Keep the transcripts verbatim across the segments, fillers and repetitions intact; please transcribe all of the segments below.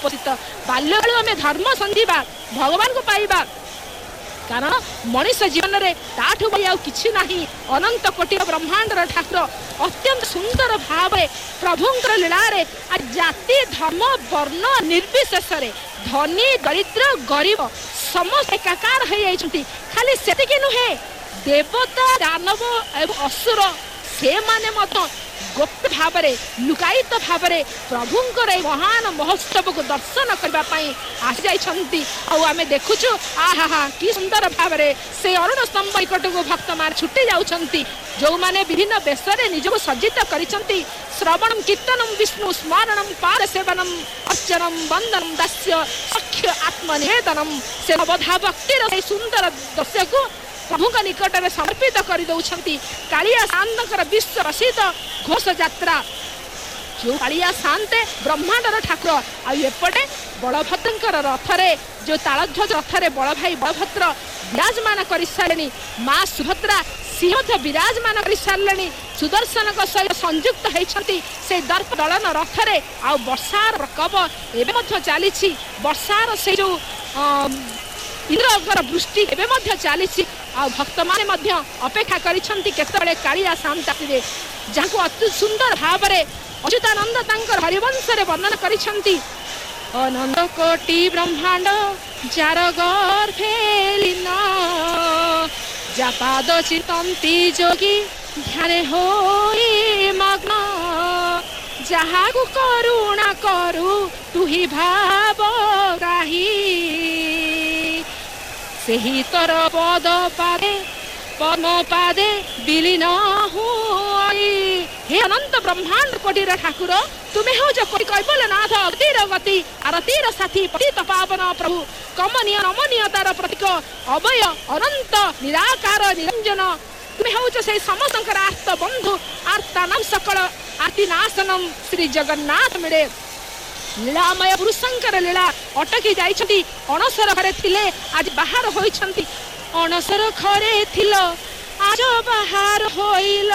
उपस्थित बाल्य बेलू आम धर्म समझा भगवान को पाइबा कारण मनीष जीवन में ताठू बड़ी आउ किछि नाही अनंत कोटि ब्रह्मांडर ठाकुर अत्यंत सुंदर भाव प्रभुंकर लीला रे आ जाति धर्म वर्ण निर्विशेष धनी दरिद्र गरीब समस्त एकाकार हो जाइछंती खाली सेतिके नुहे देवता दानव एवं असुर से माने मत गोप्त भाव लुकायित भाव प्रभुंकर महान महोत्सव को दर्शन करने आसी आम देखुचु आहा हा कि सुंदर भाव से अरुण स्तंभ निकट को भक्त मान छुटी जाउछंती जो माने विभिन्न बेश निजको सज्जित करिसंती श्रवणम कीर्तनम विष्णु स्मरणम पाद सेवनम अर्चनम वंदनम दास्य सख्य आत्मनिवेदनम से अवधा भक्तिर सुंदर दृश्य को प्रभु का निकट में समर्पित कर दौरान कालिया शांतर विश्व प्रसिद्ध घोष यात्रा जो कालिया शांते ब्रह्मांडर ठाकुर आएपटे बलभद्र रथरे जो तालध्वज रथरे बड़ भाई बलभद्र विराजमान कर सारे माँ सुभद्रा सी विराजमान कर सारे सुदर्शन सहित संयुक्त होती से दर्प दलन रथरे आ वर्षार प्रकोप एवं चली वर्षार से जो इंद्रगर वृष्टि एवं चली आ भक्त माने मध्य अपेक्षा करिसंती केतबेले कालिया शांति जहाँ को अति सुंदर भाव अच्युतानंद तांकर हरिवंश रे वर्णन करिसंती अनंत कोटि ब्रह्मांड जार गर्भे लीन जा पाद चितंती जोगी ध्यान होई मग्न जहाँ को करुणा करू तू ही भाव राही सेही तर पद पादे पद्म पादे विलीन होई हे अनंत ब्रह्मांड कोटिर ठाकुर तुम्हें हो जो कोटि कैवल्यनाथ तीर गति आरतीर साथी पतित पावन प्रभु कमनीय नमनीयतार प्रतीक अभय अनंत निराकार निरंजन तुम्हें हो से समस्त आर्त बंधु आर्तानाम सकल आर्तिनाशनम श्री जगन्नाथ मिले लीलामय पुरुषंकर लीला अटकी जाइछंती अणसर घरे थिले आज बाहर होइछंती अणसर घरे थिलो आज बाहर होइल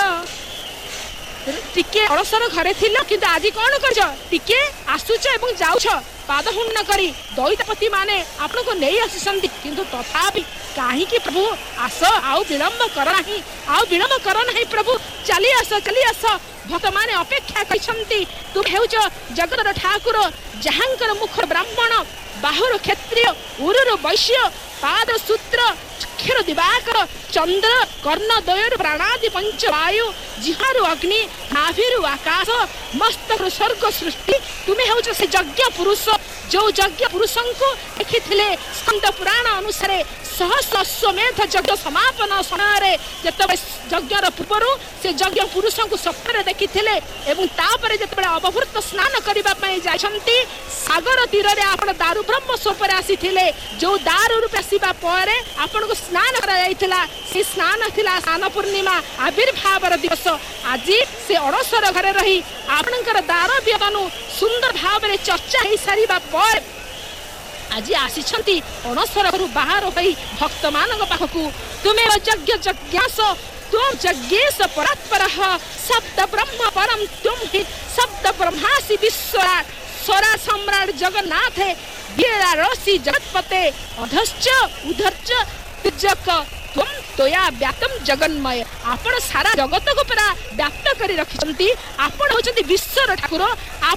टिके अणसर घरे थिलो किंतु आज कोन करछ टिके आसुछ एवं जाउछ पाद हुन्न करी दैत्यपति माने आपन को नै आसीसंती किंतु तथापि काहे कि प्रभु आस आउ विलंब कर नाही आउ विलंब कर नाही प्रभु चली आस चली आस भक्त माने अपेक्षा करिसंती तुम हेउच जगतर ठाकुर जहांकर मुख ब्राह्मण बाहुर क्षत्रिय उरुर वैश्य पाद सूत्र चक्षुर दिवाकर चंद्र कर्ण दयर प्राणादि पंच वायु जिहारु अग्नि नाभिरु आकाश मस्तक स्वर्ग सृष्टि तुम्हें हेउच से यज्ञ पुरुष जो यज्ञ पुरुषों को देखी स्कंद पुराण अनुसार सहस्रमेध यज्ञ समापन समय जिते यज्ञर पूर्वर से यज्ञ पुरुषों को स्वप्न देखी जिते अवभूत स्नान करने जाती सागर तीर में आप दारु ब्रह्म स्वपर आसी जो दारु रूप आसवा पर आपन को स्नान करा स्नान थिला स्नान पूर्णिमा आविर्भाव दिवस आज से अड़सर घरे रही आपणकर दार व्यवनु सुंदर भाव में चर्चा हो सारा पर आज आसी अणसर घर बाहर हो भक्त मान पाखक तुम्हें यज्ञ जज्ञास तुम यज्ञेश परात्पर शब्द ब्रह्म परम तुम ही शब्द ब्रह्मासी विश्वराट स्वरा सम्राट जगन्नाथ वीरा रसी जगतपते अधश्च उधर्च तिजक तुम तोया व्याप्तम जगन्मय आपण सारा जगत को पूरा व्याप्त करी रखिसंती आपण होचंती विश्वर ठाकुर।